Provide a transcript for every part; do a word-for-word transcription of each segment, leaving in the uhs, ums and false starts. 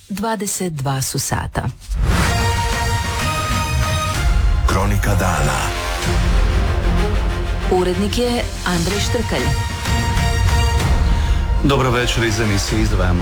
dvadeset dva su sata. Kronika dana. Urednik je Andrej Štrkalj. Dobro večer, iz emisije izdvajamo.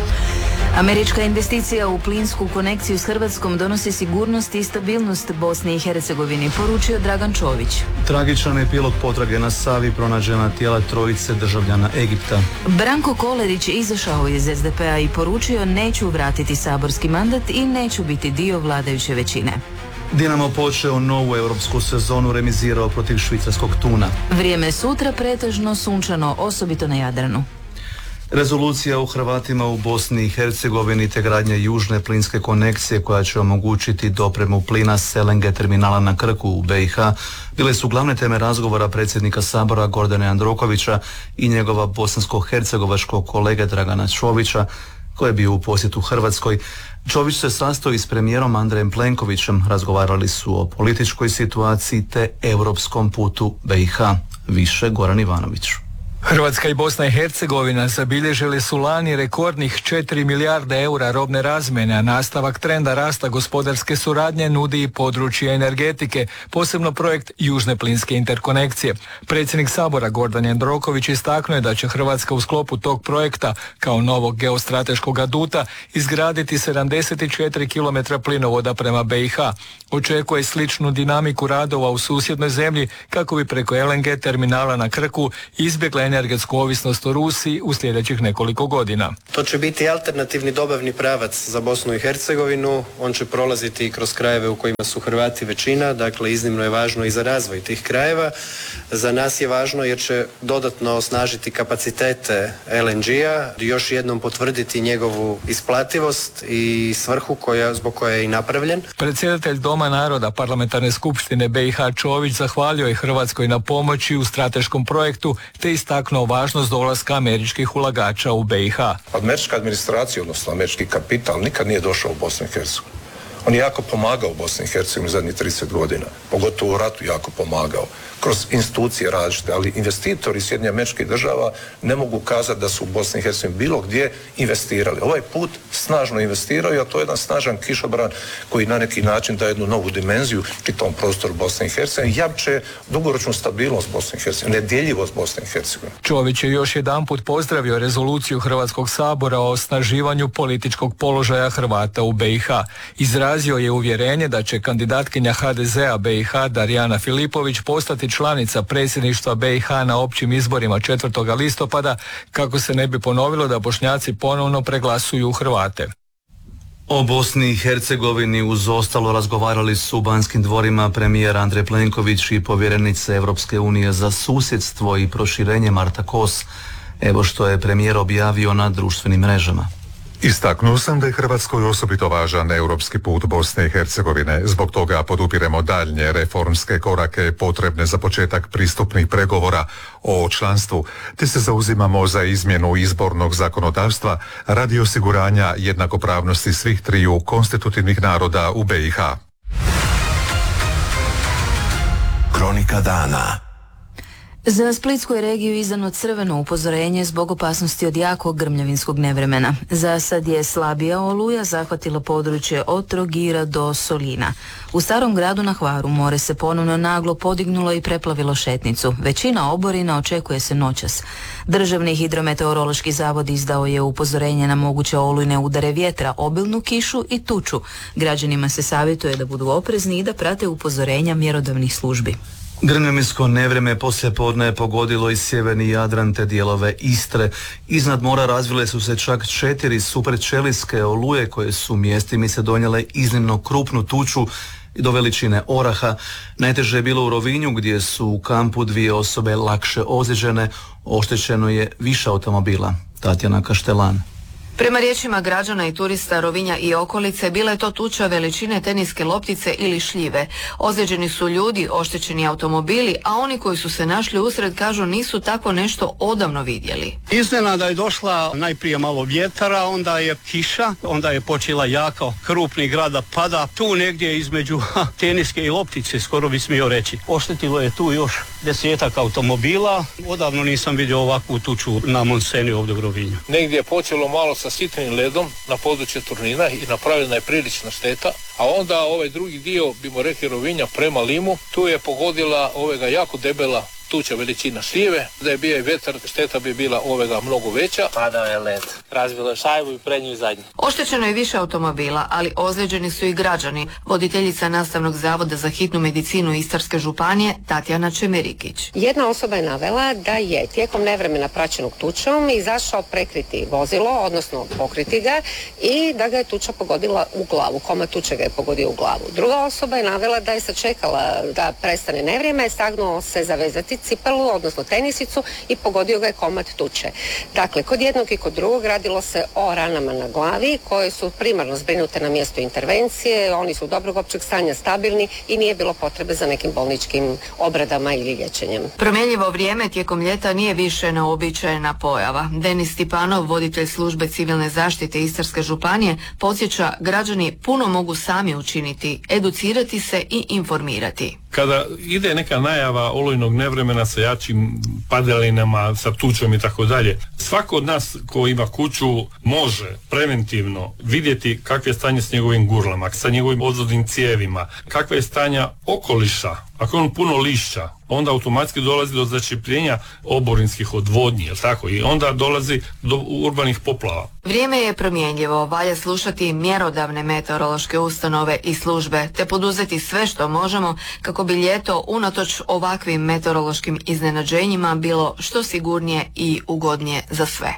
Američka investicija u plinsku konekciju s Hrvatskom donosi sigurnost i stabilnost Bosni i Hercegovini, poručio Dragan Čović. Tragičan epilog potrage na Savi, pronađena tijela trojice državljana Egipta. Branko Kolerić izašao iz es de pe a i poručio: neću vratiti saborski mandat i neću biti dio vladajuće većine. Dinamo počeo novu europsku sezonu, remizirao protiv švicarskog Tuna. Vrijeme sutra pretežno sunčano, osobito na Jadranu. Rezolucija u Hrvatima u Bosni i Hercegovini te gradnja južne plinske konekcije koja će omogućiti dopremu plina s el en ge terminala na Krku u be i ha bile su glavne teme razgovora predsjednika Sabora Gordana Jandrokovića i njegova bosansko-hercegovačkog kolege Dragana Čovića koji je bio u posjetu Hrvatskoj. Čović se sastao i s premijerom Andrejem Plenkovićem, razgovarali su o političkoj situaciji te europskom putu be i ha. Više Goran Ivanović. Hrvatska i Bosna i Hercegovina zabilježili su lani rekordnih četiri milijarde eura robne razmjene, a nastavak trenda rasta gospodarske suradnje nudi i područje energetike, posebno projekt južne plinske interkonekcije. Predsjednik Sabora Gordan Jandroković istaknuo je da će Hrvatska u sklopu tog projekta kao novog geostrateškog aduta izgraditi sedamdeset četiri kilometra plinovoda prema be i ha. Očekuje sličnu dinamiku radova u susjednoj zemlji kako bi preko el en ge terminala na Krku izbjegla energetsku ovisnost o Rusiji u sljedećih nekoliko godina. To će biti alternativni dobavni pravac za Bosnu i Hercegovinu. On će prolaziti i kroz krajeve u kojima su Hrvati većina, dakle iznimno je važno i za razvoj tih krajeva. Za nas je važno jer će dodatno osnažiti kapacitete el en ge-a, još jednom potvrditi njegovu isplativost i svrhu koja, zbog koje je i napravljen. Predsjedatelj Doma naroda Parlamentarne skupštine be i ha Čović zahvalio je Hrvatskoj na pomoći u strateškom projektu te istaknuo važnost dolaska američkih ulagača u be i ha. Američka administracija, odnosno američki kapital nikad nije došao u Bosnu i Hercegovinu. On je jako pomagao u Bosni i Hercegovini zadnjih trideset godina, pogotovo u ratu jako pomagao, kroz institucije različite, ali investitori iz Sjedinjenih Američkih Država ne mogu kazati da su u Bosni i Hercegovini bilo gdje investirali. Ovaj put snažno investiraju, a to je jedan snažan kišobran koji na neki način daje jednu novu dimenziju čitavom prostoru Bosne i Hercegovine, jamče dugoročnu stabilnost Bosne i Hercegovine, nedjeljivost Bosne i Hercegovine. Čović je još jedanput pozdravio rezoluciju Hrvatskog sabora o osnaživanju političkog položaja Hrvata u be i ha. Izrazio je uvjerenje da će kandidatkinja ha de ze a be i ha Darijana Filipović postati članica predsjedništva be i ha na općim izborima četvrtog listopada kako se ne bi ponovilo da Bošnjaci ponovno preglasuju Hrvate. O Bosni i Hercegovini uz ostalo razgovarali su u Banskim dvorima premijer Andrej Plenković i povjerenica Europske unije za susjedstvo i proširenje Marta Kos. Evo što je premijer objavio na društvenim mrežama. Istaknuo sam da je Hrvatskoj osobito važan europski put Bosne i Hercegovine. Zbog toga podupiremo daljnje reformske korake potrebne za početak pristupnih pregovora o članstvu, te se zauzimamo za izmjenu izbornog zakonodavstva radi osiguranja jednakopravnosti svih triju konstitutivnih naroda u be i ha. Kronika dana. Za Splitsku je regiju izdano crveno upozorenje zbog opasnosti od jakog grmljavinskog nevremena. Za sad je slabija oluja zahvatila područje od Trogira do Solina. U Starom gradu na Hvaru more se ponovno naglo podignulo i preplavilo šetnicu. Većina oborina očekuje se noćas. Državni hidrometeorološki zavod izdao je upozorenje na moguće olujne udare vjetra, obilnu kišu i tuču. Građanima se savjetuje da budu oprezni i da prate upozorenja mjerodavnih službi. Grmljavinsko nevrijeme poslijepodne je pogodilo i sjeverni Jadran te dijelove Istre. Iznad mora razvile su se čak četiri superčelijske oluje koje su mjestimice donijele iznimno krupnu tuču do veličine oraha. Najteže je bilo u Rovinju gdje su u kampu dvije osobe lakše ozlijeđene, oštećeno je više automobila. Tatjana Kaštelan. Prema riječima građana i turista Rovinja i okolice, bila je to tuča veličine teniske loptice ili šljive. Ozlijeđeni su ljudi, oštećeni automobili, a oni koji su se našli usred kažu nisu tako nešto odavno vidjeli. Iznenada je došla najprije malo vjetara, onda je kiša, onda je počela jaka, krupni grada pada. Tu negdje između teniske i loptice, skoro bi smio reći. Oštetilo je tu još desetak automobila. Odavno nisam vidio ovakvu tuču na Monseni ovdje u Rovinju. Negdje je počelo malo sa sitnim ledom na području Turnina i napravljena je prilična šteta, a onda ovaj drugi dio, bimo rekli Rovinja prema Limu, tu je pogodila ovega jako debela tuča veličina šljive, da je bio i vetar, šteta bi bila ovega mnogo veća. Padao je led, razbilo je šajbu i prednju i zadnju. Oštećeno je više automobila, ali ozlijeđeni su i građani. Voditeljica Nastavnog zavoda za hitnu medicinu Istarske županije Tatjana Čemerikić. Jedna osoba je navela da je tijekom nevremena praćenog tučom izašao prekriti vozilo, odnosno pokriti ga, i da ga je tuča pogodila u glavu. Komad tuče ga je pogodio u glavu. Druga osoba je navela da je sačekala da prestane nevrijeme, stagnuo se zavezati cipelu, odnosno tenisicu, i pogodio ga je komad tuče. Dakle, kod jednog i kod drugog radilo se o ranama na glavi koje su primarno zbrinute na mjestu intervencije, oni su dobrog općeg stanja, stabilni i nije bilo potrebe za nekim bolničkim obradama ili liječenjem. Promjenjivo vrijeme tijekom ljeta nije više neuobičajena pojava. Denis Stipanov, voditelj službe civilne zaštite Istarske županije, podsjeća, građani puno mogu sami učiniti, educirati se i informirati. Kada ide neka najava olujnog nevremena sa jačim padalinama, sa tučom i tako dalje, svako od nas ko ima kuću može preventivno vidjeti kakve je stanje s njegovim gurlama, sa njegovim odvodnim cijevima, kakva je stanja okoliša. Ako on puno lišća, onda automatski dolazi do začepljenja oborinskih odvodnji, jel tako? I onda dolazi do urbanih poplava. Vrijeme je promjenjivo, valja slušati mjerodavne meteorološke ustanove i službe, te poduzeti sve što možemo kako bi ljeto unatoč ovakvim meteorološkim iznenađenjima bilo što sigurnije i ugodnije za sve.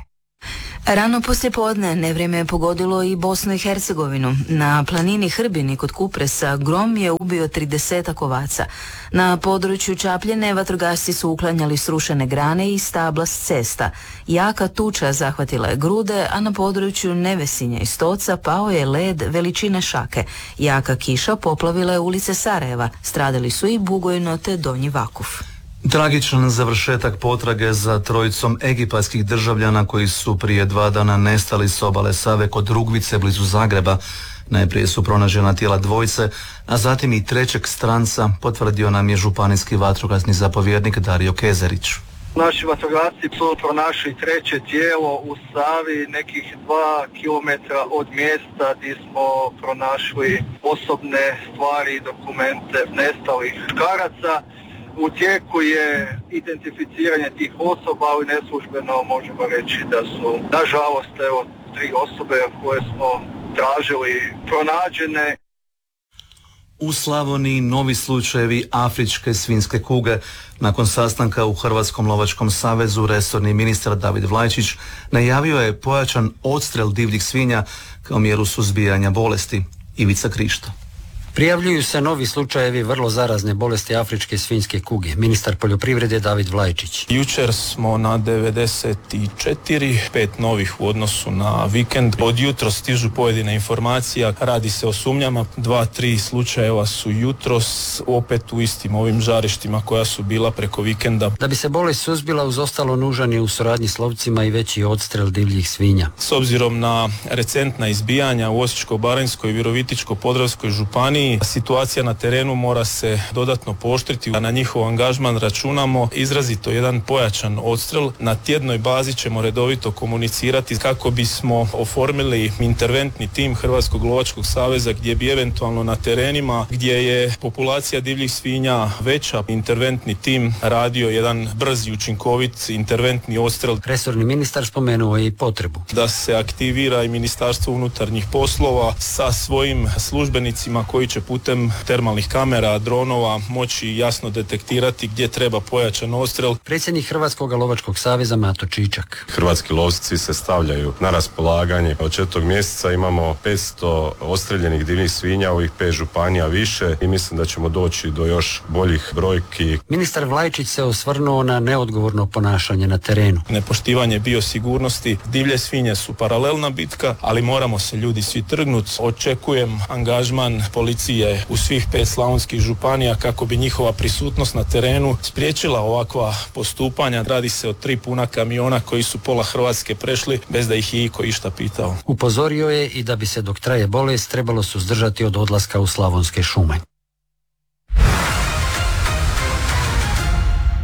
Rano poslijepodne nevrijeme je pogodilo i Bosnu i Hercegovinu. Na planini Hrbini kod Kupresa grom je ubio tridesetak ovaca. Na području Čapljene vatrogasci su uklanjali srušene grane i stabla s cesta. Jaka tuča zahvatila je grude, a na području Nevesinja i Stoca pao je led veličine šake. Jaka kiša poplavila je ulice Sarajeva. Stradali su i Bugojno te Donji Vakuf. Tragičan završetak potrage za trojicom egipatskih državljana koji su prije dva dana nestali s obale Save kod Rugvice blizu Zagreba. Najprije su pronađena tijela dvojice, a zatim i trećeg stranca, potvrdio nam je županijski vatrogasni zapovjednik Dario Kezerić. Naši vatrogasci su pronašli treće tijelo u Savi, nekih dva kilometra od mjesta gdje smo pronašli osobne stvari i dokumente nestalih muškaraca. U tijeku je identificiranje tih osoba, ali neslužbeno možemo reći da su, nažalost, evo, tri osobe koje smo tražili pronađene. U Slavoniji novi slučajevi afričke svinjske kuge. Nakon sastanka u Hrvatskom lovačkom savezu resorni ministar David Vlajčić najavio je pojačan odstrel divljih svinja kao mjeru suzbijanja bolesti. Ivica Krišto. Prijavljuju se novi slučajevi vrlo zarazne bolesti afričke svinjske kuge. Ministar poljoprivrede David Vlajčić. Jučer smo na devedeset četiri, pet novih u odnosu na vikend. Od jutros stižu pojedine informacija, radi se o sumnjama. Dva, tri slučajeva su jutros opet u istim ovim žarištima koja su bila preko vikenda. Da bi se bolest suzbila, uz ostalo nužan je u suradnji s lovcima i veći odstrel divljih svinja. S obzirom na recentna izbijanja u Osječko-baranjskoj i Virovitičko-podravskoj županiji, situacija na terenu mora se dodatno pooštriti. Na njihov angažman računamo izrazito jedan pojačan odstrel. Na tjednoj bazi ćemo redovito komunicirati kako bismo oformili interventni tim Hrvatskog lovačkog saveza gdje bi eventualno na terenima gdje je populacija divljih svinja veća, interventni tim radio jedan brz i učinkovit interventni odstrel. Resorni ministar spomenuo je i potrebu da se aktivira i Ministarstvo unutarnjih poslova sa svojim službenicima koji će putem termalnih kamera, dronova moći jasno detektirati gdje treba pojačan odstrel. Predsjednik Hrvatskog lovačkog saveza Mato Čičak. Hrvatski lovci se stavljaju na raspolaganje. Od četvrtog mjeseca imamo petsto odstreljenih divljih svinja u ovih pet županija više i mislim da ćemo doći do još boljih brojki. Ministar Vlajčić se osvrnuo na neodgovorno ponašanje na terenu. Nepoštivanje biosigurnosti, divlje svinje su paralelna bitka, ali moramo se ljudi svi trgnuti. Očekujem angažman policije u svih pet slavonskih županija kako bi njihova prisutnost na terenu spriječila ovakva postupanja. Radi se o tri puna kamiona koji su pola Hrvatske prešli bez da ih je iko išta pitao. Upozorio je i da bi se dok traje bolest trebalo suzdržati od odlaska u slavonske šume.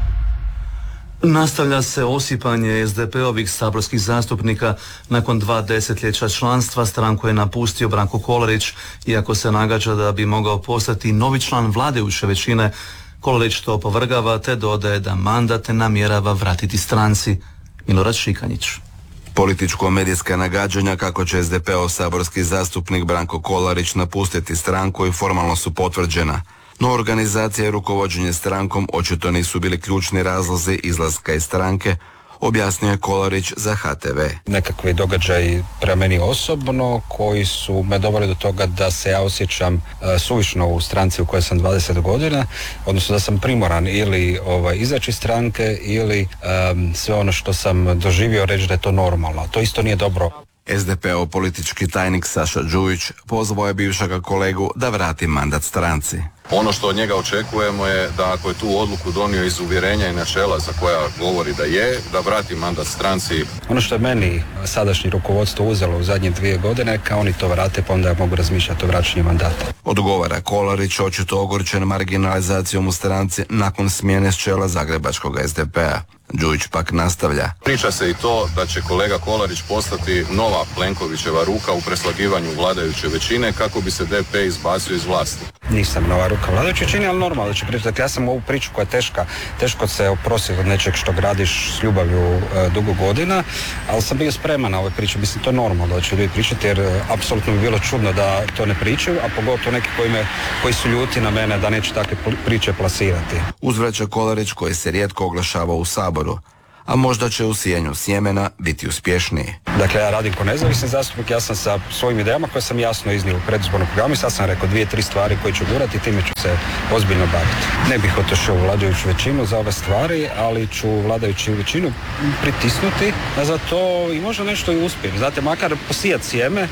Nastavlja se osipanje es de pe-ovih saborskih zastupnika. Nakon dva desetljeća članstva stranku je napustio Branko Kolarić, iako se nagađa da bi mogao postati novi član vladajuće većine. Kolarić to opovrgava te dodaje da mandat namjerava vratiti stranci. Milorad Šikanjić. Političko-medijska nagađanja kako će es de pe-ov saborski zastupnik Branko Kolarić napustiti stranku i formalno su potvrđena. No organizacija i rukovođenje strankom očito nisu bili ključni razlozi izlaska iz stranke, objasnio je Kolarić za ha te ve. Nekakvi događaji prema meni osobno koji su me doveli do toga da se ja osjećam uh, suvišno u stranci u kojoj sam dvadeset godina, odnosno da sam primoran ili ovaj, izaći iz stranke ili um, sve ono što sam doživio reći da je to normalno. To isto nije dobro. es de pe-ov politički tajnik Saša Đujić pozvao je bivšega kolegu da vrati mandat stranci. Ono što od njega očekujemo je da ako je tu odluku donio iz uvjerenja i načela za koja govori da je, da vrati mandat stranci. Ono što je meni sadašnje rukovodstvo uzelo u zadnje dvije godine, kao oni to vrate, pa onda ja mogu razmišljati o vraćanju mandata. Odgovara Kolarić, očito ogorčen marginalizacijom u stranci nakon smjene s čela zagrebačkog es de pe-a. Đujić pak nastavlja. Priča se i to da će kolega Kolarić postati nova Plenkovićeva ruka u preslagivanju vladajuće većine kako bi se de pe izbacio iz vlasti. Nisam nova ruka vladajuće većine, ali normalno da će pričati. Dakle, ja sam ovu priču koja je teška, teško se oprostiti od nečeg što gradiš s ljubavlju e, dugo godina, ali sam bio spreman na ove priče. Mislim, to je normalno da će ljudi pričati, jer e, apsolutno bi bilo čudno da to ne pričaju, a pogotovo neki koji, me, koji su ljuti na mene da neće takve priče plasirati. Uzvraća Kolarić koji se rijetko oglašava u Saboru, a možda će u sijanju sjemena biti uspješniji. Dakle, ja radim kao nezavisni zastupnik, ja sam sa svojim idejama koje sam jasno iznio u predizbornom programu i sad sam rekao dvije, tri stvari koje ću gurati i time ću se ozbiljno baviti. Ne bih otišao u vladajuću većinu za ove stvari, ali ću vladajuću većinu pritisnuti za to i možda nešto i uspijem. Znate, makar posijat sjeme.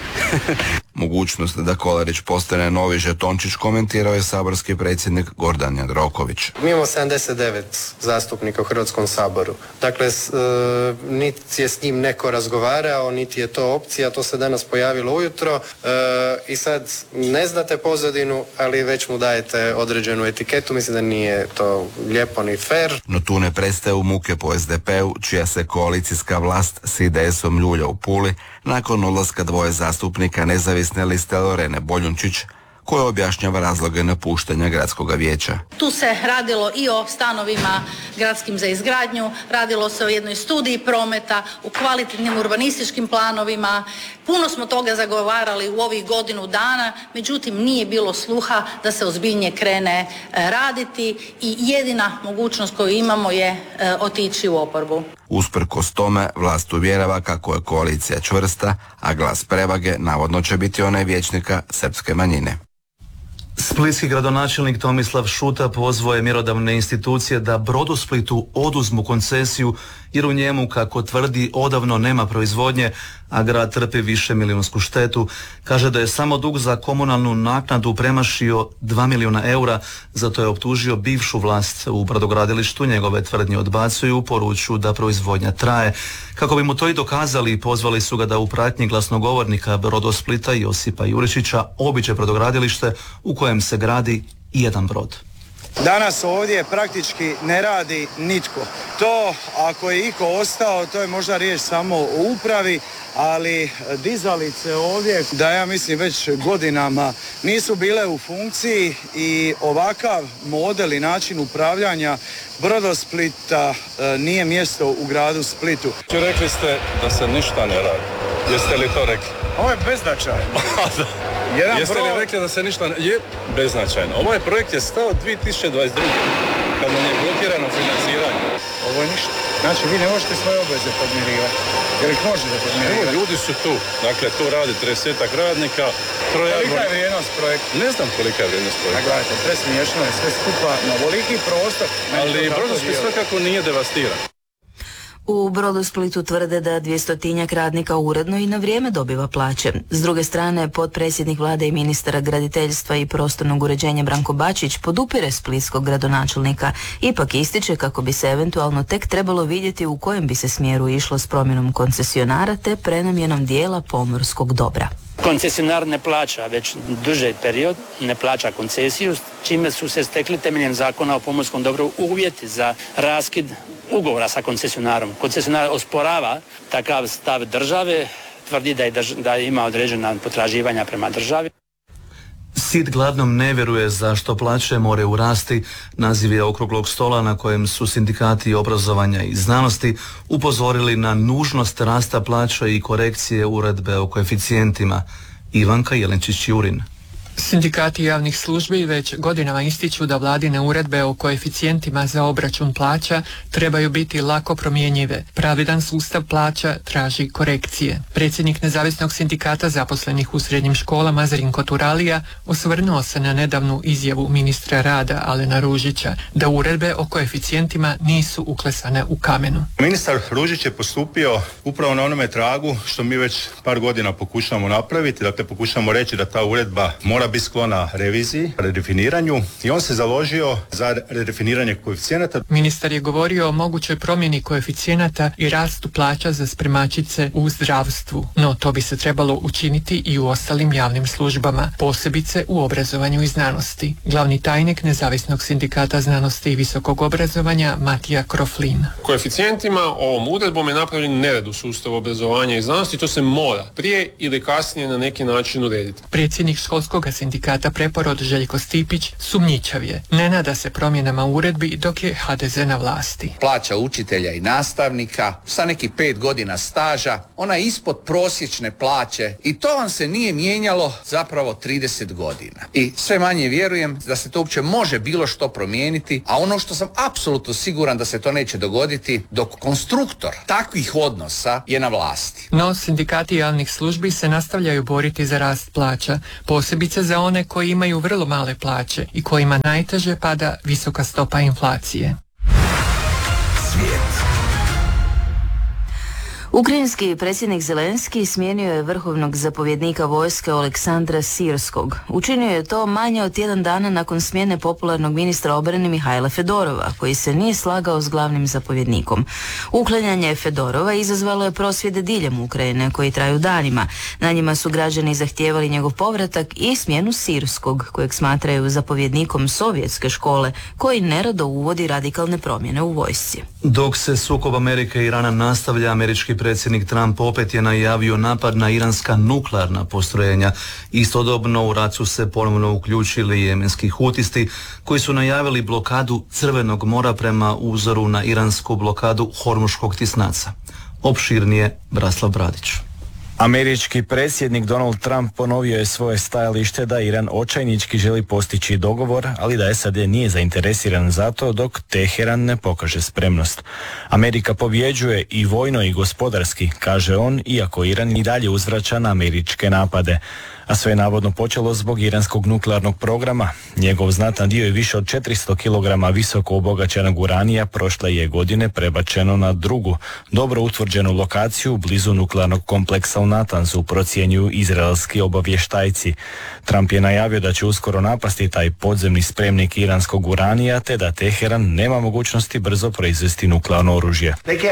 Mogućnost da Kolarić postane novi žetončić komentirao je saborski predsjednik Gordan Jandroković. Mi imamo sedamdeset devet zastupnika u Hrvatskom saboru. Dakle, s, e, niti je s njim neko razgovarao, niti je to opcija, to se danas pojavilo ujutro e, i sad ne znate pozadinu, ali već mu dajete određenu etiketu, mislim da nije to lijepo ni fair. No tu ne prestaju muke po es de pe-u, čija se koalicijska vlast s i de esom ljulja u Puli nakon odlaska dvoje zastupnika nezavisne liste Lorene Boljunčić, koja objašnjava razloge napuštanja gradskog vijeća. Tu se radilo i o stanovima gradskim za izgradnju, radilo se o jednoj studiji prometa, u kvalitetnim urbanističkim planovima. Puno smo toga zagovarali u ovih godinu dana, međutim nije bilo sluha da se ozbiljnije krene e, raditi i jedina mogućnost koju imamo je e, otići u oporbu. Usprkos tome, vlast uvjerava kako je koalicija čvrsta, a glas prevage navodno će biti onaj vijećnika srpske manjine. Splitski gradonačelnik Tomislav Šuta pozvao je mjerodavne institucije da Brodosplitu oduzmu koncesiju jer u njemu, kako tvrdi, odavno nema proizvodnje, a grad trpi više milijunsku štetu. Kaže da je samo dug za komunalnu naknadu premašio dva milijuna eura, zato je optužio bivšu vlast u brodogradilištu. Njegove tvrdnje odbacuju, poručuju da proizvodnja traje. Kako bi mu to i dokazali, pozvali su ga da u pratnji glasnogovornika Brodosplita Josipa Juričića obiđe brodogradilište u kojem se gradi jedan brod. Danas ovdje praktički ne radi nitko. To, ako je iko ostao, to je možda riječ samo o upravi, ali dizalice ovdje, da ja mislim već godinama, nisu bile u funkciji i ovakav model i način upravljanja Brodosplita e, nije mjesto u gradu Splitu. Rekli ste da se ništa ne radi. Jeste li to rekli? Ovo je beznačajno. Jedan Jeste broj... li rekli da se ništa ne... Je beznačajno. Ovaj projekt je stao dvije tisuće dvadeset druge kad nam je blokirano financiranje. Ovo je ništa. Znači, vi ne možete svoje obveze podmirivati. Jer ih možete podmirivati. Evo, ljudi su tu. Dakle, tu radi tridesetak radnika. Troja... Kolika je vrijednost projekta? Ne znam kolika je vrijednost projekta. A gledajte, presmiješno je sve skupa na veliki prostor. Ali Brodosplit svakako nije devastiran. U Brodosplitu tvrde da dvjestotinjak radnika uredno i na vrijeme dobiva plaće. S druge strane, potpredsjednik vlade i ministra graditeljstva i prostornog uređenja Branko Bačić podupire splitskog gradonačelnika. Ipak ističe kako bi se eventualno tek trebalo vidjeti u kojem bi se smjeru išlo s promjenom koncesionara te prenamjenom dijela pomorskog dobra. Koncesionar ne plaća već duži period, ne plaća koncesiju, čime su se stekli temeljem zakona o pomorskom dobru uvjeti za raskid ugovora sa koncesionarom. Koncesionar osporava takav stav države, tvrdi da, je drž- da ima određena potraživanja prema državi. Sit gladnom ne vjeruje zašto plaće moraju rasti. Naziv je okruglog stola na kojem su sindikati obrazovanja i znanosti upozorili na nužnost rasta plaća i korekcije uredbe o koeficijentima. Ivanka Jelenčić-Jurin. Sindikati javnih službi već godinama ističu da vladine uredbe o koeficijentima za obračun plaća trebaju biti lako promjenjive. Pravilan sustav plaća traži korekcije. Predsjednik Nezavisnog sindikata zaposlenih u srednjim školama Zrinko Turalija osvrnuo se na nedavnu izjavu ministra rada Alena Ružića da uredbe o koeficijentima nisu uklesane u kamenu. Ministar Ružić je postupio upravo na onome tragu što mi već par godina pokušamo napraviti, dakle pokušamo reći da ta uredba mora biti sklona reviziji, redefiniranju i on se založio za redefiniranje koeficijenata. Ministar je govorio o mogućoj promjeni koeficijenata i rastu plaća za spremačice u zdravstvu, no to bi se trebalo učiniti i u ostalim javnim službama, posebice u obrazovanju i znanosti. Glavni tajnik Nezavisnog sindikata znanosti i visokog obrazovanja Matija Kroflin. Koeficijentima ovom uredbom je napravljen nered u sustavu obrazovanja i znanosti, to se mora prije ili kasnije na neki način urediti. Predsjednik školskog sindikata Preporod Željko Stipić sumnjičav je. Ne nada se promjenama uredbi dok je ha de ze na vlasti. Plaća učitelja i nastavnika sa nekih pet godina staža, ona je ispod prosječne plaće i to vam se nije mijenjalo zapravo trideset godina. I sve manje vjerujem da se to uopće može bilo što promijeniti, a ono što sam apsolutno siguran da se to neće dogoditi dok konstruktor takvih odnosa je na vlasti. No, sindikati javnih službi se nastavljaju boriti za rast plaća, posebice za one koji imaju vrlo male plaće i kojima najteže pada visoka stopa inflacije. Svijet. Ukrajinski predsjednik Zelenski smijenio je vrhovnog zapovjednika vojske Oleksandra Sirskog. Učinio je to manje od tjedan dana nakon smjene popularnog ministra obrane Mihajla Fedorova, koji se nije slagao s glavnim zapovjednikom. Uklanjanje Fedorova izazvalo je prosvjede diljem Ukrajine koji traju danima. Na njima su građani zahtijevali njegov povratak i smjenu Sirskog, kojeg smatraju zapovjednikom sovjetske škole, koji nerado uvodi radikalne promjene u vojsci. Dok se sukob Amerike i Irana nastavlja, američki predsjednik Trump opet je najavio napad na iranska nuklearna postrojenja. Istodobno u rat su se ponovno uključili jemenski hutisti koji su najavili blokadu Crvenog mora prema uzoru na iransku blokadu Hormuškog tisnaca. Opširnije Braslav Bradić. Američki predsjednik Donald Trump ponovio je svoje stajalište da Iran očajnički želi postići dogovor, ali da SAD nije zainteresiran za to dok Teheran ne pokaže spremnost. Amerika pobjeđuje i vojno i gospodarski, kaže on, iako Iran i dalje uzvraća na američke napade. A sve je navodno počelo zbog iranskog nuklearnog programa. Njegov znatan dio je više od četiristo kilograma visoko obogaćenog uranija prošle je godine prebačeno na drugu, dobro utvrđenu lokaciju blizu nuklearnog kompleksa u Natanzu, procjenjuju izraelski obavještajci. Trump je najavio da će uskoro napasti taj podzemni spremnik iranskog uranija, te da Teheran nema mogućnosti brzo proizvesti nuklearno oružje.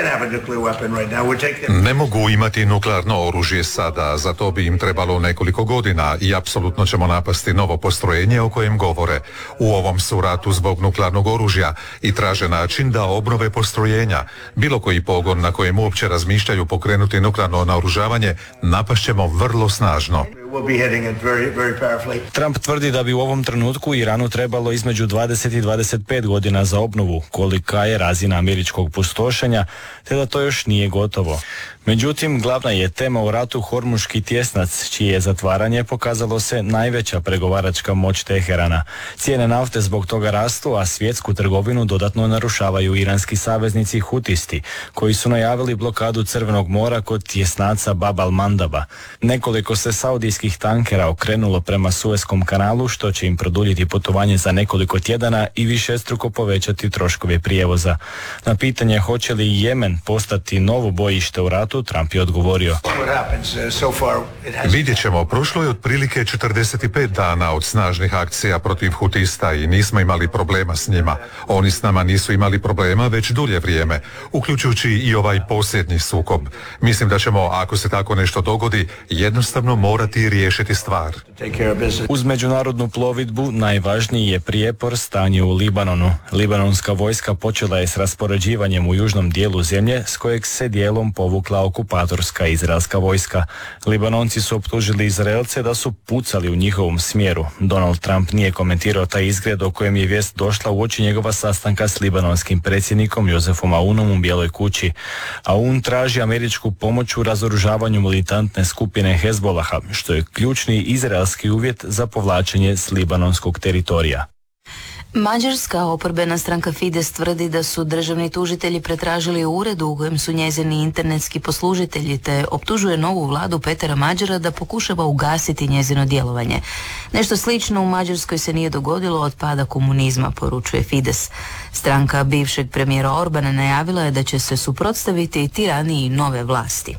Ne mogu imati nuklearno oružje sada, za to bi im trebalo nekoliko godina i apsolutno ćemo napasti novo postrojenje o kojem govore. U ovom su ratu zbog nuklearnog oružja i traže način da obnove postrojenja. Bilo koji pogon na kojem uopće razmišljaju pokrenuti nuklearno naoružavanje napašćemo vrlo snažno. Trump tvrdi da bi u ovom trenutku Iranu trebalo između dvadeset i dvadeset pet godina za obnovu, kolika je razina američkog pustošenja, te da to još nije gotovo. Međutim, glavna je tema u ratu Hormuški tjesnac, čije je zatvaranje pokazalo se najveća pregovaračka moć Teherana. Cijene nafte zbog toga rastu, a svjetsku trgovinu dodatno narušavaju iranski saveznici hutisti, koji su najavili blokadu Crvenog mora kod tjesnaca Bab al-Mandaba. Nekoliko se saudijskih tankera okrenulo prema Suezkom kanalu, što će im produljiti putovanje za nekoliko tjedana i višestruko povećati troškove prijevoza. Na pitanje hoće li Jemen postati novo bojište u ratu, Trump je odgovorio: Vidjet ćemo, prošlo je otprilike četrdeset pet dana od snažnih akcija protiv hutista i nismo imali problema s njima. Oni s nama nisu imali problema već dulje vrijeme, uključujući i ovaj posljednji sukob. Mislim da ćemo, ako se tako nešto dogodi, jednostavno morati i riješiti stvar. Uz međunarodnu plovidbu najvažniji je prijepor stanje u Libanonu. Libanonska vojska počela je s raspoređivanjem u južnom dijelu zemlje s kojeg se dijelom povukla okupatorska izraelska vojska. Libanonci su optužili Izraelce da su pucali u njihovom smjeru. Donald Trump nije komentirao taj izgred o kojem je vijest došla uoči njegova sastanka s libanonskim predsjednikom Josefom Aunom u Bijeloj kući. Aoun traži američku pomoć u razoružavanju militantne skupine Hezbolaha, što je ključni izraelski uvjet za povlačenje s libanonskog teritorija. Mađarska oporbena stranka Fides tvrdi da su državni tužitelji pretražili ured u kojem su njezini internetski poslužitelji, te optužuje novu vladu Petera Mađara da pokušava ugasiti njezino djelovanje. Nešto slično u Mađarskoj se nije dogodilo od pada komunizma, poručuje Fides. Stranka bivšeg premijera Orbana najavila je da će se suprotstaviti tiraniji nove vlasti.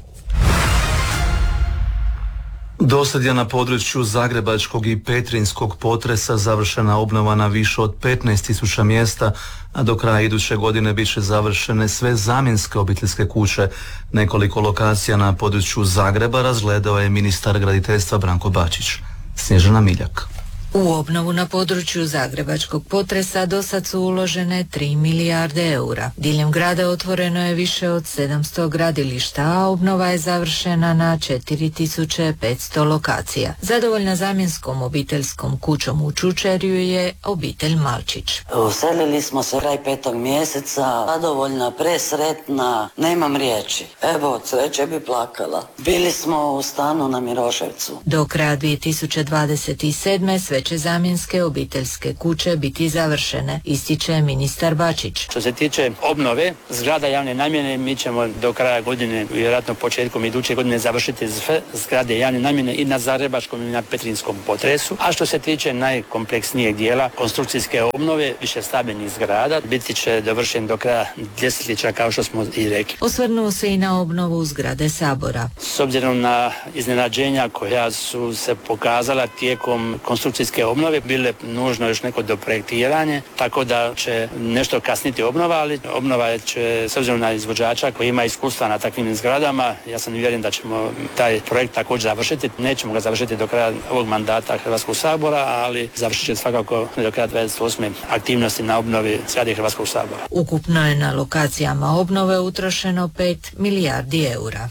Dosad je na području zagrebačkog i petrinjskog potresa završena obnova na više od petnaest tisuća mjesta, a do kraja iduće godine bit će završene sve zamjenske obiteljske kuće. Nekoliko lokacija na području Zagreba razgledao je ministar graditeljstva Branko Bačić. Snježana Miljak. U obnovu na području zagrebačkog potresa do sad su uložene tri milijarde eura. Diljem grada otvoreno je više od sedamsto gradilišta, a obnova je završena na četiri tisuće petsto lokacija. Zadovoljna zamjenskom obiteljskom kućom u Čučerju je obitelj Malčić. Uselili smo se kraj petog mjeseca, zadovoljna, presretna, nemam riječi. Evo, od sreće bi plakala. Bili smo u stanu na Miroševcu. Do kraja dvije tisuće dvadeset sedme sve će zamjenske obiteljske kuće biti završene, ističe ministar Bačić. Što se tiče obnove zgrada javne namjene, mi ćemo do kraja godine, vjerojatno početkom iduće godine, završiti sve zgrade javne namjene i na zagrebačkom i na petrinjskom potresu. A što se tiče najkompleksnijeg dijela konstrukcijske obnove više stambenih zgrada, biti će dovršen do kraja desetljeća, kao što smo i rekli. Osvrnuo se i na obnovu zgrade Sabora. S obzirom na iznenađenja koja su se pokazala tijekom konstrukcijske obnove, bile nužno još neko doprojektiranje, tako da će nešto kasniti obnova, ali obnova će, s obzirom na izvođača koji ima iskustva na takvim zgradama, ja sam uvjeren da ćemo taj projekt također završiti. Nećemo ga završiti do kraja ovog mandata Hrvatskog sabora, ali završit će svakako do kraja dvadeset osme aktivnosti na obnovi zgrade Hrvatskog sabora. Ukupno je na lokacijama obnove utrošeno pet milijardi eura.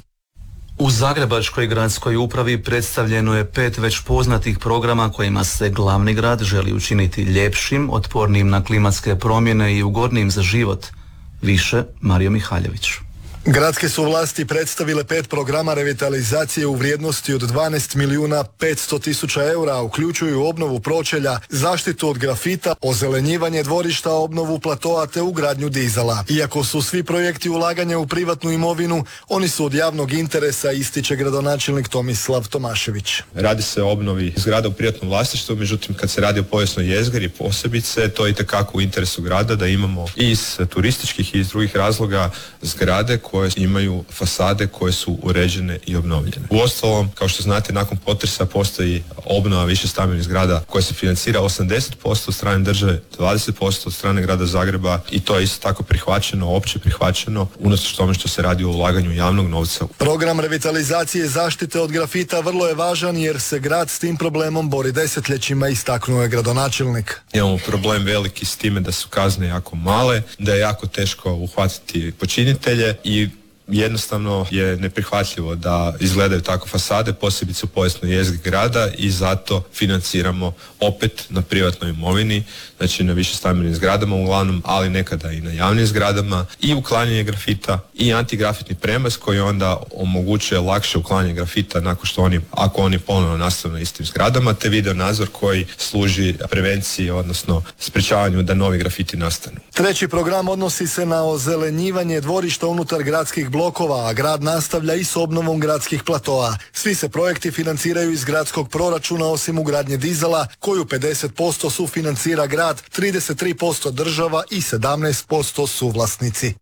U Zagrebačkoj gradskoj upravi predstavljeno je pet već poznatih programa kojima se glavni grad želi učiniti ljepšim, otpornijim na klimatske promjene i ugodnijim za život. Više Mario Mihaljević. Gradske su vlasti predstavile pet programa revitalizacije u vrijednosti od dvanaest milijuna petsto tisuća eura, uključuju obnovu pročelja, zaštitu od grafita, ozelenjivanje dvorišta, obnovu platoa te ugradnju dizala. Iako su svi projekti ulaganja u privatnu imovinu, oni su od javnog interesa, ističe gradonačelnik Tomislav Tomašević. Radi se o obnovi zgrada u privatnom vlasništvu, međutim kad se radi o povijesnoj jezgri posebice, to je itekako u interesu grada da imamo i iz turističkih i iz drugih razloga zgrade koje imaju fasade koje su uređene i obnovljene. Uostalom, kao što znate, nakon potresa postoji obnova više stambenih zgrada koja se financira osamdeset posto od strane države, dvadeset posto od strane grada Zagreba i to je isto tako prihvaćeno, opće prihvaćeno, unatoč tome što se radi o ulaganju javnog novca. Program revitalizacije zaštite od grafita vrlo je važan jer se grad s tim problemom bori desetljećima, istaknuo je gradonačelnik. Imamo problem veliki s time da su kazne jako male, da je jako teško uhvatiti počinitelje i jednostavno je neprihvatljivo da izgledaju tako fasade, posebice u povijesnoj jezgri grada i zato financiramo opet na privatnoj imovini, znači na više stambenim zgradama uglavnom, ali nekada i na javnim zgradama i uklanjanje grafita i antigrafitni premaz koji onda omogućuje lakše uklanjanje grafita nakon što oni, ako oni ponovno nastanu na istim zgradama, te video nadzor koji služi prevenciji, odnosno sprečavanju da novi grafiti nastanu. Treći program odnosi se na ozelenjivanje dvorišta unutar gradskih blokova, a grad nastavlja i s obnovom gradskih platoa. Svi se projekti financiraju iz gradskog proračuna osim ugradnje dizala, koju pedeset posto sufinancira grad, trideset tri posto država i sedamnaest posto suvlasnici.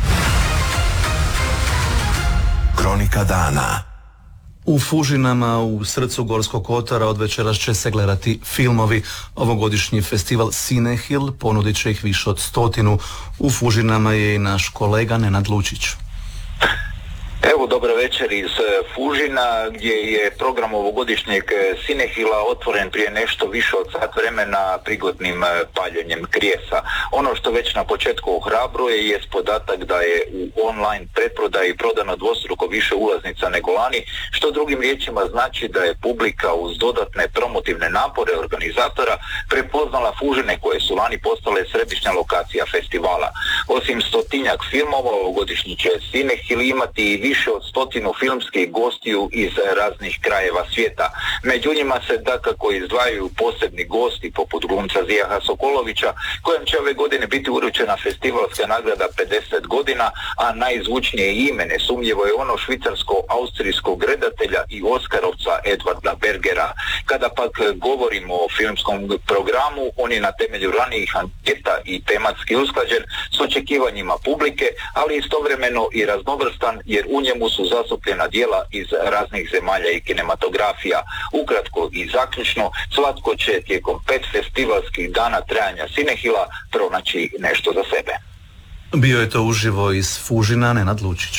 Kronika dana. U Fužinama u srcu Gorskog kotara od večeras će se gledati filmovi. Ovogodišnji festival Cinehill ponudit će ih više od stotinu. U Fužinama je i naš kolega Nenad Lučić. Evo, dobro večer iz Fužina, gdje je program ovogodišnjeg Cinehila otvoren prije nešto više od sat vremena prigodnim paljenjem krijesa. Ono što već na početku ohrabruje je podatak da je u online pretprodaji prodano dvostruko više ulaznica nego lani, što drugim riječima znači da je publika uz dodatne promotivne napore organizatora prepoznala Fužine koje su lani postale središnja lokacija festivala. Osim stotinjak filmova, ovogodišnji će Cinehil imati i više od stotinu filmskih gostiju iz raznih krajeva svijeta. Među njima se dakako izdvajaju posebni gosti poput glumca Zijaha Sokolovića, kojem će ove godine biti uručena festivalska nagrada pedeset godina, a najzvučnije ime nesumnjivo je ono švicarsko-austrijskog redatelja i oskarovca Edvarda Bergera. Kada pak govorimo o filmskom programu, on je na temelju ranijih anketa i tematski usklađen s očekivanjima publike, ali istovremeno i raznovrstan jer u njemu su zastupljena djela iz raznih zemalja i kinematografija. Ukratko i zaključno, svatko će tijekom pet festivalskih dana trajanja Cinehila pronaći nešto za sebe. Bio je to uživo iz Fužina Nenad Lučić.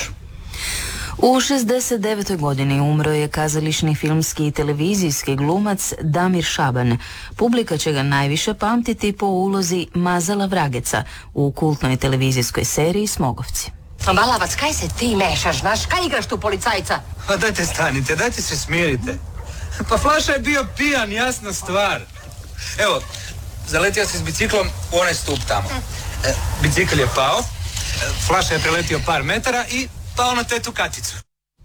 U šezdeset devetoj godini umro je kazališni, filmski i televizijski glumac Damir Šaban. Publika će ga najviše pamtiti po ulozi Mazala Vrageca u kultnoj televizijskoj seriji Smogovci. Malavac, kaj se ti mešaš, znaš? Kaj igraš tu policajca? Pa dajte stanite, dajte se smirite. Pa Flaša je bio pijan, jasna stvar. Evo, zaletio se s biciklom u onaj stup tamo. E, bicikl je pao, Flaša je preletio par metara i pao na tetu Katicu.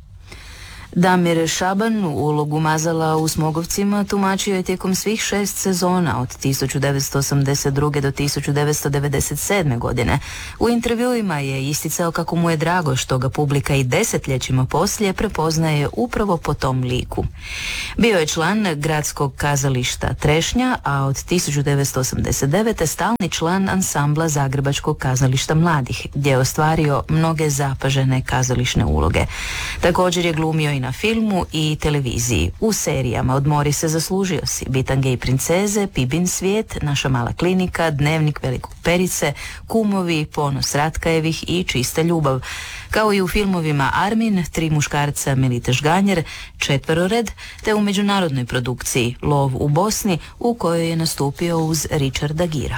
Damir Šaban u ulogu Mazala u Smogovcima tumačio je tijekom svih šest sezona od tisuću devetsto osamdeset druge do tisuću devetsto devedeset sedme godine. U intervjuima je isticao kako mu je drago što ga publika i desetljećima poslije prepoznaje upravo po tom liku. Bio je član gradskog kazališta Trešnja, a od tisuću devetsto osamdeset devete stalni član ansambla Zagrebačkog kazališta mladih, gdje je ostvario mnoge zapažene kazališne uloge. Također je glumio i na filmu i televiziji. U serijama Odmori se, zaslužio si, Bitange i princeze, Pibin svijet, Naša mala klinika, Dnevnik velikog Perice, Kumovi, Ponos Ratkajevih i Čista ljubav. Kao i u filmovima Armin, Tri muškarca Melite Žganjer, Četverored, te u međunarodnoj produkciji Lov u Bosni, u kojoj je nastupio uz Richarda Gira.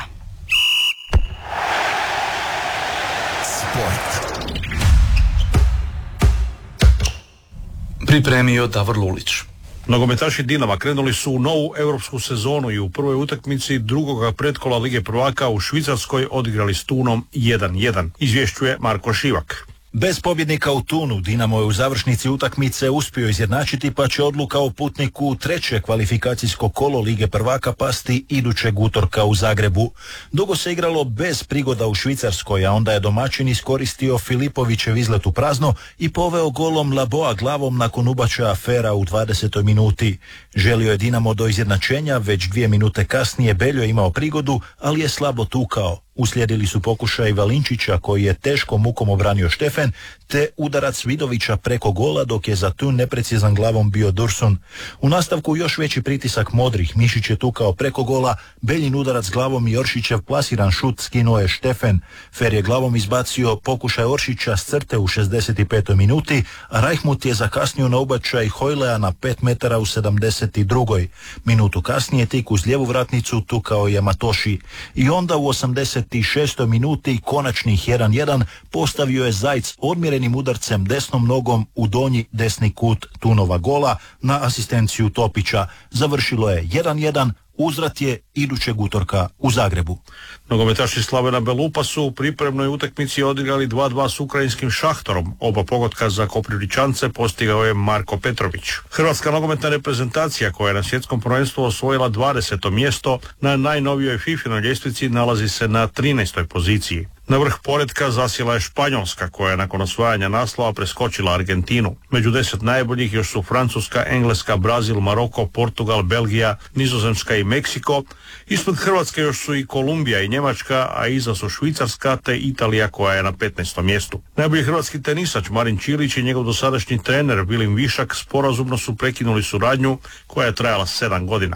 Pripremio Davor Lulić. Nogometaši Dinama krenuli su u novu europsku sezonu i u prvoj utakmici drugoga pretkola Lige prvaka u Švicarskoj odigrali s Tunom jedan jedan, izvješćuje Marko Šivak. Bez pobjednika u Tunu, Dinamo je u završnici utakmice uspio izjednačiti, pa će odluka o putniku u treće kvalifikacijsko kolo Lige prvaka pasti idućeg utorka u Zagrebu. Dugo se igralo bez prigoda u Švicarskoj, a onda je domaćin iskoristio Filipovićev izlet u prazno i poveo golom Laboa glavom nakon ubačaja afera u dvadesetoj minuti. Želio je Dinamo do izjednačenja, već dvije minute kasnije Beljo je imao prigodu, ali je slabo tukao. Uslijedili su pokušaj Valinčića koji je teškom mukom obranio Štefen, te udarac Vidovića preko gola, dok je za tu neprecizan glavom bio Dursun. U nastavku još veći pritisak Modrih, Mišić je tukao preko gola, Beljin udarac glavom i Oršićev plasiran šut skinuo je Štefen. Fer je glavom izbacio pokušaj Oršića s crte u šezdeset petoj minuti, a Rajhmut je zakasnio na ubačaj Hojlea na pet metara u sedamdeset drugoj Minutu kasnije tik uz lijevu vratnicu tukao je Matoši. I onda u osamdeset šestoj minuti konačnih jedan jedan postavio je Zajc odmjerenim udarcem desnom nogom u donji desni kut Tunova gola na asistenciju Topića. Završilo je jedan jedan, uzvrat je idućeg utorka u Zagrebu. Nogometaši Slavena Belupa su u pripremnoj utakmici odigrali dva dva s ukrajinskim Šahtorom. Oba pogotka za Koprivničance postigao je Marko Petrović. Hrvatska nogometna reprezentacija, koja je na svjetskom prvenstvu osvojila dvadeseto mjesto, na najnovijoj fifinoj ljestvici nalazi se na trinaestoj poziciji. Na vrh poretka zasjela je Španjolska, koja je nakon osvajanja naslova preskočila Argentinu. Među deset najboljih još su Francuska, Engleska, Brazil, Maroko, Portugal, Belgija, Nizozemska i Meksiko. Ispod Hrvatske još su i Kolumbija i Njemačka, a iza su Švicarska te Italija, koja je na petnaestom mjestu. Najbolji hrvatski tenisač Marin Čilić i njegov dosadašnji trener Vilim Višak sporazumno su prekinuli suradnju koja je trajala sedam godina.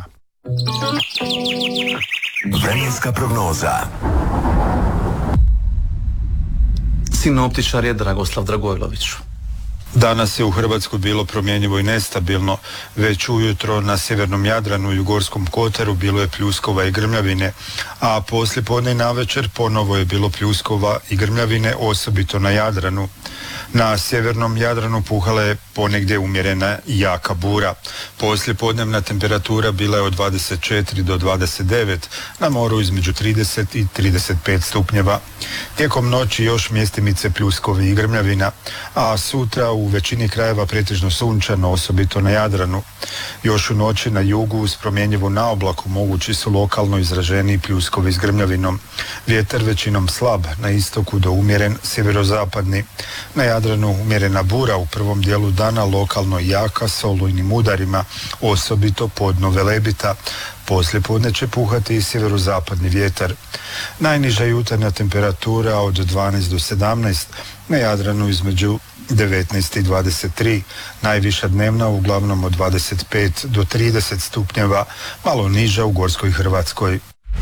Vremenska prognoza. Sinoptičar je Dragoslav Dragojlović. Danas je u Hrvatskoj bilo promjenjivo i nestabilno, već ujutro na sjevernom Jadranu i u Gorskom kotaru bilo je pljuskova i grmljavine, a poslije podne i navečer ponovo je bilo pljuskova i grmljavine, osobito na Jadranu. Na sjevernom Jadranu puhala je ponegdje umjerena i jaka bura. Poslije podnevna temperatura bila je od dvadeset četiri do dvadeset devet, na moru između trideset i trideset pet stupnjeva. Tijekom noći još mjestimice pljuskovi i grmljavina, a sutra u većini krajeva pretežno sunčano, osobito na Jadranu. Još u noći na jugu uz promjenjivu naoblaku mogući su lokalno izraženi pljuskovi s grmljavinom. Vjetar većinom slab, na istoku do umjeren sjeverozapadni. Na Jadranu umjerena bura u prvom dijelu dana, lokalno jaka s olujnim udarima, osobito podno Velebita. Poslije podne će puhati i sjeverozapadni vjetar. Najniža jutarnja temperatura od dvanaest do sedamnaest, na Jadranu između devetnaest i dvadeset tri, najviša dnevna uglavnom od dvadeset pet do trideset stupnjeva, malo niža u Gorskoj Hrvatskoj.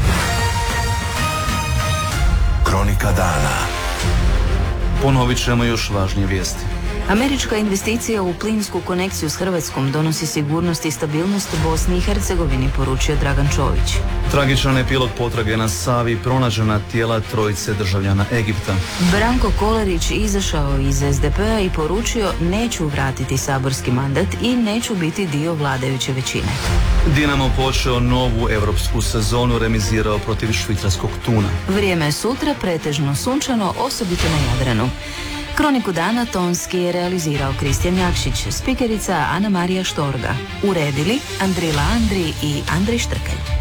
Kronika dana. Ponovit ćemo još važnije vijesti. Američka investicija u plinsku konekciju s Hrvatskom donosi sigurnost i stabilnost u Bosni i Hercegovini, poručio Dragan Čović. Tragičan epilog potrage na Savi, pronađena tijela trojice državljana Egipta. Branko Kolarić izašao iz es de pe a i poručio: neću vratiti saborski mandat i neću biti dio vladajuće većine. Dinamo počeo novu europsku sezonu, remizirao protiv švicarskog Tuna. Vrijeme je sutra pretežno sunčano, osobito na Jadranu. Kroniku dana tonski je realizirao Kristijan Jakšić, spikerica Ana Marija Štorga. Uredili Andrila Andri i Andri Štrkelj.